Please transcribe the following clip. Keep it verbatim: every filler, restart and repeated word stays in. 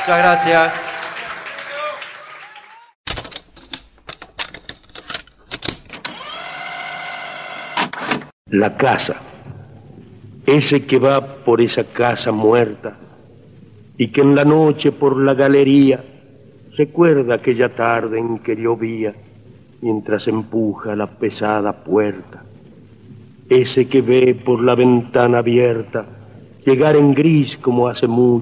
Muchas gracias. La casa, ese que va por esa casa muerta y que en la noche por la galería recuerda aquella tarde en que llovía mientras empuja la pesada puerta. Ese que ve por la ventana abierta llegar en gris como hace mucho